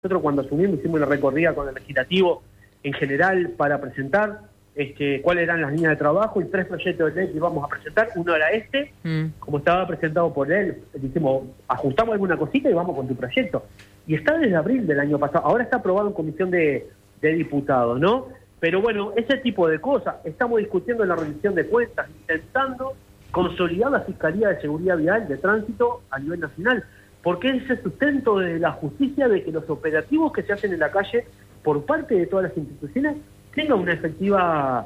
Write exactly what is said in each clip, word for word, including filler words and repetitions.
Nosotros cuando asumimos hicimos una recorrida con el legislativo en general para presentar este, cuáles eran las líneas de trabajo y tres proyectos de ley que íbamos a presentar. Uno era este, mm. como estaba presentado por él, dijimos, ajustamos alguna cosita y vamos con tu proyecto. Y está desde abril del año pasado, ahora está aprobado en comisión de, de diputados, ¿no? Pero bueno, ese tipo de cosas, estamos discutiendo en la rendición de cuentas, intentando consolidar la Fiscalía de Seguridad Vial de Tránsito a nivel nacional, porque es el sustento de la justicia de que los operativos que se hacen en la calle por parte de todas las instituciones tengan una efectiva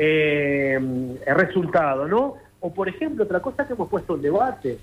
eh, resultado, ¿no? O por ejemplo, otra cosa que hemos puesto en debate,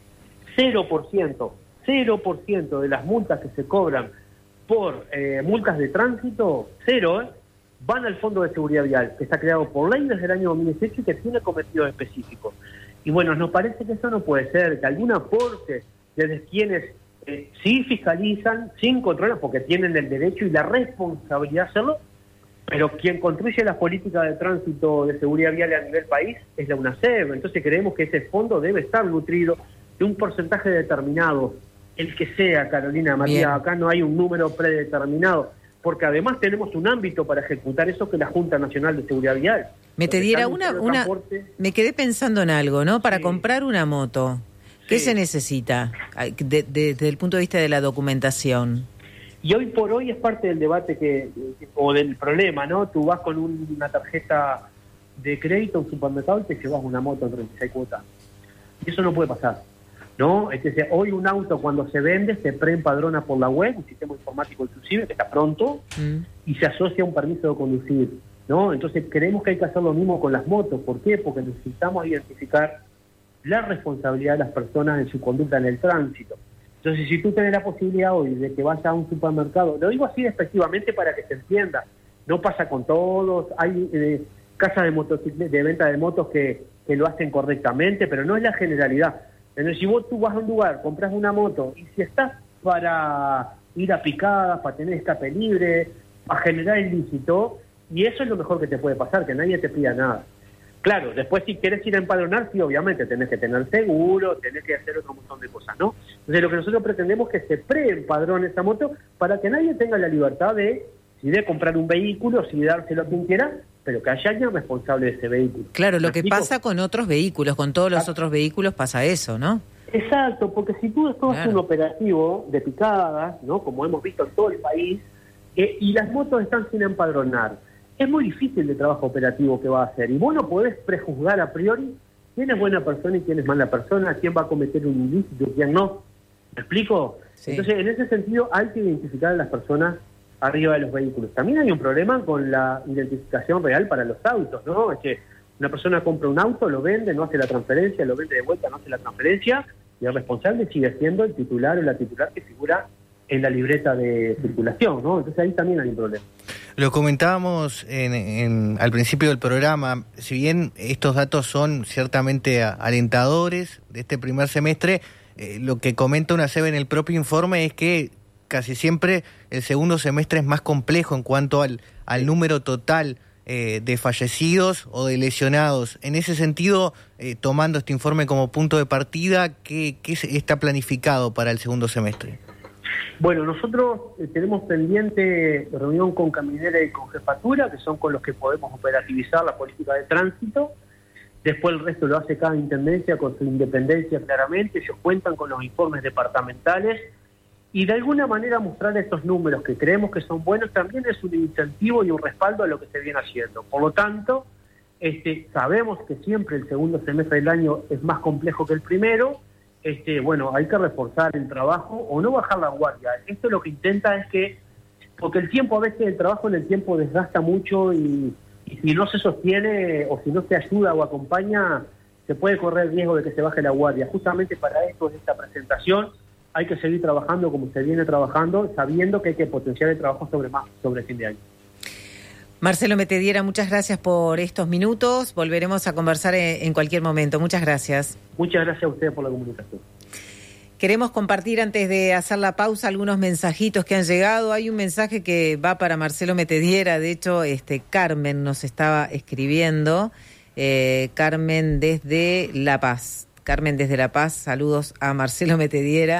cero por ciento, cero por ciento de las multas que se cobran por eh, multas de tránsito, cero, ¿eh? van al Fondo de Seguridad Vial, que está creado por ley desde el año dos mil dieciocho y que tiene cometidos específicos. Y bueno, nos parece que eso no puede ser, que algún aporte desde quienes eh, sí fiscalizan, sin controles, porque tienen el derecho y la responsabilidad de hacerlo, pero quien construye las políticas de tránsito de seguridad vial a nivel país es la UNACEF. Entonces creemos que ese fondo debe estar nutrido de un porcentaje determinado, el que sea, Carolina, María. Bien. Acá no hay un número predeterminado, porque además tenemos un ámbito para ejecutar eso que es la Junta Nacional de Seguridad Vial. Metediera, una, una, me quedé pensando en algo, ¿no? Para sí. comprar una moto, ¿qué sí. se necesita de, de, desde el punto de vista de la documentación? Y hoy por hoy es parte del debate que o del problema, ¿no? Tú vas con un, una tarjeta de crédito a un supermercado y te llevas una moto en treinta y seis cuotas. Y eso no puede pasar, ¿no? Es decir, hoy un auto cuando se vende se preempadrona por la web, un sistema informático inclusive que está pronto, mm. y se asocia a un permiso de conducir, ¿no? Entonces creemos que hay que hacer lo mismo con las motos. ¿Por qué? Porque necesitamos identificar la responsabilidad de las personas en su conducta en el tránsito. Entonces, si tú tienes la posibilidad hoy de que vayas a un supermercado, lo digo así despectivamente para que se entienda, no pasa con todos, hay eh, casas de motocicletas, de venta de motos que, que lo hacen correctamente, pero no es la generalidad. Entonces, si vos tú vas a un lugar, compras una moto, y si estás para ir a picadas, para tener escape libre, para generar ilícito, y eso es lo mejor que te puede pasar, que nadie te pida nada. Claro, después si querés ir a empadronar, sí, obviamente tenés que tener seguro, tenés que hacer otro montón de cosas, ¿no? Entonces lo que nosotros pretendemos es que se preempadrone esa moto para que nadie tenga la libertad de, si de comprar un vehículo, si de dárselo a quien quiera, pero que haya alguien responsable de ese vehículo. Claro, lo que pasa con otros vehículos, con todos los otros vehículos pasa eso, ¿no? Exacto, porque si tú después haces un operativo de picadas, ¿no? Como hemos visto en todo el país, eh, y las motos están sin empadronar, es muy difícil el trabajo operativo que va a hacer. Y vos no podés prejuzgar a priori quién es buena persona y quién es mala persona, quién va a cometer un ilícito y quién no. ¿Me explico? Sí. Entonces, en ese sentido, hay que identificar a las personas arriba de los vehículos. También hay un problema con la identificación real para los autos, ¿no? Es que una persona compra un auto, lo vende, no hace la transferencia, lo vende de vuelta, no hace la transferencia, y el responsable sigue siendo el titular o la titular que figura en la libreta de circulación, ¿no? Entonces ahí también hay un problema. Lo comentábamos en, en, al principio del programa, si bien estos datos son ciertamente alentadores de este primer semestre, eh, lo que comenta UNACEF en el propio informe es que casi siempre el segundo semestre es más complejo en cuanto al, al número total eh, de fallecidos o de lesionados. En ese sentido, eh, tomando este informe como punto de partida, ¿qué, qué está planificado para el segundo semestre? Bueno, nosotros eh, tenemos pendiente reunión con Caminera y con Jefatura, que son con los que podemos operativizar la política de tránsito. Después el resto lo hace cada intendencia con su independencia claramente. Ellos cuentan con los informes departamentales y de alguna manera mostrar estos números que creemos que son buenos también es un incentivo y un respaldo a lo que se viene haciendo. Por lo tanto, este, sabemos que siempre el segundo semestre del año es más complejo que el primero. Este, bueno, hay que reforzar el trabajo o no bajar la guardia. Esto lo que intenta es que, porque el tiempo, a veces el trabajo en el tiempo desgasta mucho y, y si no se sostiene o si no se ayuda o acompaña, se puede correr el riesgo de que se baje la guardia. Justamente para esto es esta presentación, hay que seguir trabajando como se viene trabajando, sabiendo que hay que potenciar el trabajo sobre más, sobre fin de año. Marcelo Metediera, muchas gracias por estos minutos. Volveremos a conversar en cualquier momento. Muchas gracias. Muchas gracias a ustedes por la comunicación. Queremos compartir antes de hacer la pausa algunos mensajitos que han llegado. Hay un mensaje que va para Marcelo Metediera. De hecho, este Carmen nos estaba escribiendo. Eh, Carmen desde La Paz. Carmen desde La Paz, saludos a Marcelo Metediera.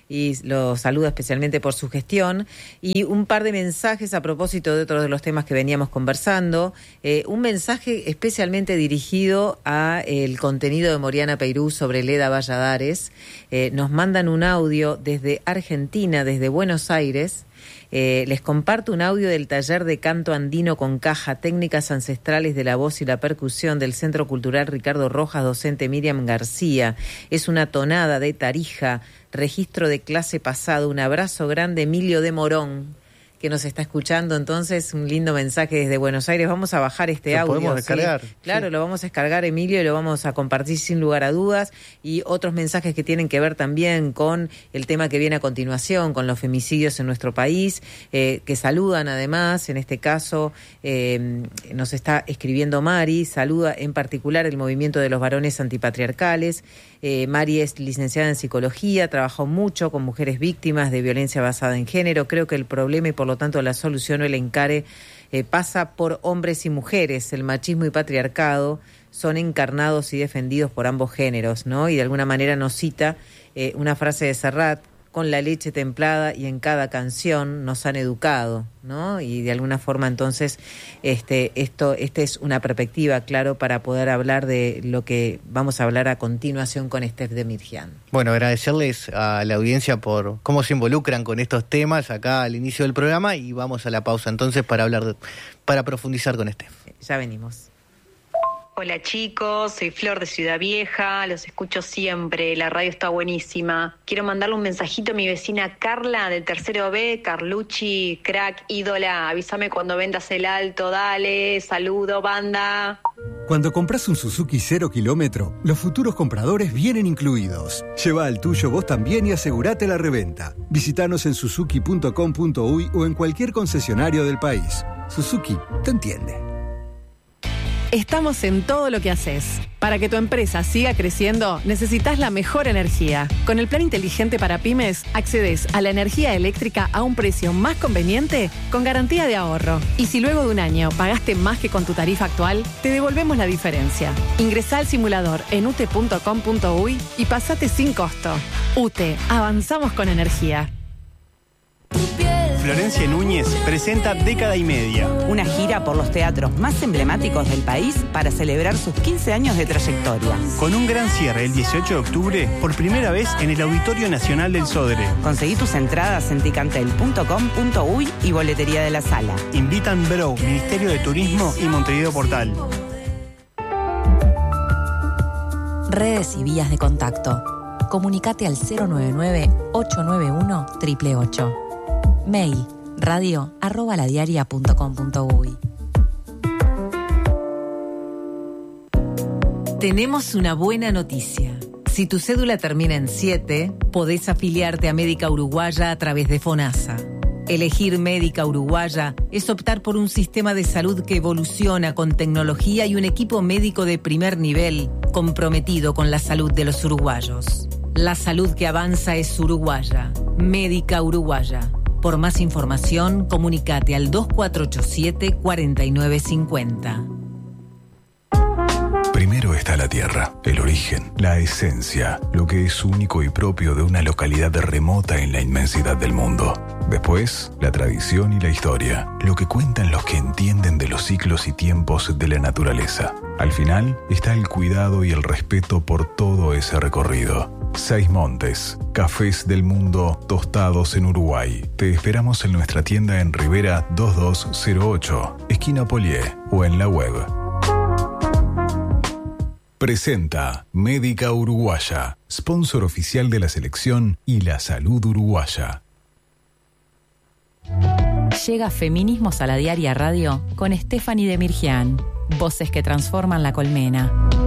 y lo saluda especialmente por su gestión. Y un par de mensajes a propósito de otros de los temas que veníamos conversando. Eh, un mensaje especialmente dirigido a el contenido de Moriana Peirú sobre Leda Valladares. Eh, nos mandan un audio desde Argentina, desde Buenos Aires. Eh, les comparto un audio del taller de canto andino con caja, técnicas ancestrales de la voz y la percusión del Centro Cultural Ricardo Rojas, docente Miriam García. Es una tonada de Tarija, registro de clase pasado. Un abrazo grande, Emilio de Morón, que nos está escuchando. Entonces, un lindo mensaje desde Buenos Aires. Vamos a bajar este lo audio. Lo podemos descargar. Sí, claro, sí. Lo vamos a descargar, Emilio, y lo vamos a compartir sin lugar a dudas. Y otros mensajes que tienen que ver también con el tema que viene a continuación, con los femicidios en nuestro país, eh, que saludan además, en este caso, eh, nos está escribiendo Mari, saluda en particular el movimiento de los varones antipatriarcales. Eh, Mari es licenciada en psicología, trabajó mucho con mujeres víctimas de violencia basada en género. Creo que el problema y por lo tanto la solución o el encare eh, pasa por hombres y mujeres. El machismo y patriarcado son encarnados y defendidos por ambos géneros, ¿no? Y de alguna manera nos cita eh, una frase de Serrat: con la leche templada y en cada canción nos han educado, ¿no? Y de alguna forma entonces este esto esta es una perspectiva, claro, para poder hablar de lo que vamos a hablar a continuación con Steph Demirjian. Bueno, agradecerles a la audiencia por cómo se involucran con estos temas acá al inicio del programa, y vamos a la pausa entonces para hablar de, para profundizar con Steph. Ya venimos. Hola chicos, soy Flor de Ciudad Vieja, los escucho siempre, la radio está buenísima. Quiero mandarle un mensajito a mi vecina Carla del tercero B, Carlucci, crack, ídola, avísame cuando vendas el alto, dale, saludo banda. Cuando compras un Suzuki cero kilómetro, los futuros compradores vienen incluidos. Lleva al tuyo vos también y asegurate la reventa. Visítanos en suzuki punto com punto uy o en cualquier concesionario del país. Suzuki te entiende. Estamos en todo lo que haces. Para que tu empresa siga creciendo, necesitas la mejor energía. Con el plan inteligente para pymes, accedes a la energía eléctrica a un precio más conveniente con garantía de ahorro. Y si luego de un año pagaste más que con tu tarifa actual, te devolvemos la diferencia. Ingresá al simulador en ute punto com punto uy y pasate sin costo. UTE, avanzamos con energía. Florencia Núñez presenta Década y Media. Una gira por los teatros más emblemáticos del país para celebrar sus quince años de trayectoria. Con un gran cierre el dieciocho de octubre, por primera vez en el Auditorio Nacional del Sodre. Conseguí tus entradas en ticantel punto com punto uy y boletería de la sala. Invitan Bro, Ministerio de Turismo y Montevideo Portal. Redes y vías de contacto. Comunicate al cero nueve nueve, ocho nueve uno, ocho ocho ocho. Mail, radio, arroba ladiaria punto com punto uy. Tenemos una buena noticia. Si tu cédula termina en siete, podés afiliarte a Médica Uruguaya a través de FONASA. Elegir Médica Uruguaya es optar por un sistema de salud que evoluciona con tecnología y un equipo médico de primer nivel comprometido con la salud de los uruguayos. La salud que avanza es uruguaya. Médica Uruguaya. Por más información, comunicate al dos cuatro ocho siete, cuatro nueve cinco cero. Primero está la tierra, el origen, la esencia, lo que es único y propio de una localidad remota en la inmensidad del mundo. Después, la tradición y la historia, lo que cuentan los que entienden de los ciclos y tiempos de la naturaleza. Al final, está el cuidado y el respeto por todo ese recorrido. Seis Montes, cafés del mundo tostados en Uruguay. Te esperamos en nuestra tienda en Rivera dos dos cero ocho, esquina Polié, o en la web. Presenta Médica Uruguaya, sponsor oficial de la selección y la salud uruguaya. Llega Feminismos a la Diaria Radio con Stephanie Demirjian. Voces que transforman la colmena.